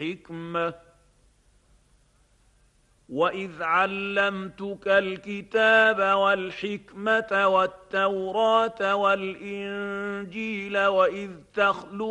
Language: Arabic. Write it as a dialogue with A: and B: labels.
A: الحكمة وإذ علمتك الكتاب والحكمة والتوراة والإنجيل وإذ تخلق